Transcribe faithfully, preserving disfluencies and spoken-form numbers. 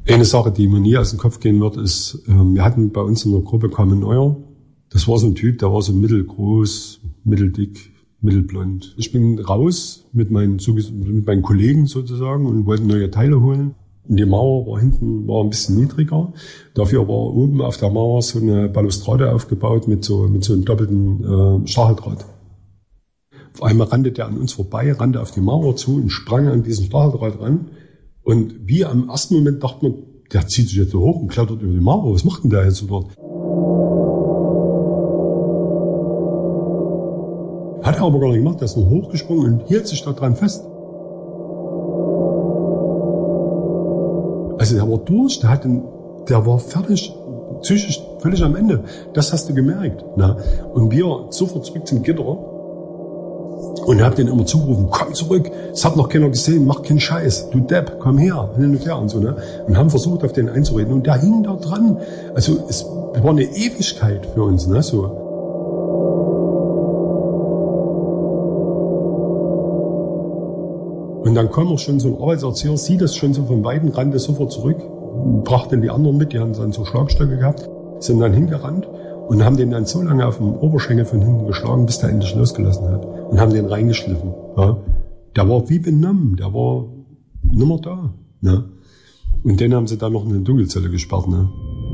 Eine Sache, die mir nie aus dem Kopf gehen wird, ist, wir hatten bei uns in der Gruppe Carmen Neuer. Das war so ein Typ, der war so mittelgroß, mitteldick, mittelblond. Ich bin raus mit meinen, mit meinen Kollegen sozusagen und wollten neue Teile holen. Und die Mauer war hinten, war ein bisschen niedriger. Dafür war oben auf der Mauer so eine Balustrade aufgebaut mit so, mit so einem doppelten äh, Stacheldraht. Auf einmal rannte der an uns vorbei, rannte auf die Mauer zu und sprang an diesen Stacheldraht ran. Und wie am ersten Moment dachte man, der zieht sich jetzt so hoch und klettert über die Mauer. Was macht denn der jetzt so dort? Hat er aber gar nicht gemacht. Der ist nur hochgesprungen und hielt sich da dran fest. Also der war durch, der, hat den, der war fertig, psychisch völlig am Ende. Das hast du gemerkt. Na? Und wir sofort zurück zum Gitter. Und hab den immer zugerufen, komm zurück, es hat noch keiner gesehen, mach keinen Scheiß, du Depp, komm her, hin und her und so, ne? Und haben versucht, auf den einzureden. Und der hing da dran. Also es war eine Ewigkeit für uns, ne? So. Und dann kam auch schon so ein Arbeitserzieher, sieht das schon so von Weitem, rannte sofort zurück, brachte die anderen mit, die haben dann so Schlagstöcke gehabt, sind dann hingerannt und haben den dann so lange auf dem Oberschenkel von hinten geschlagen, bis der endlich losgelassen hat. Und haben den reingeschliffen. Ja. Der war wie benommen, der war nimmer da. Ne? Und den haben sie dann noch in eine Dunkelzelle gesperrt. Ne?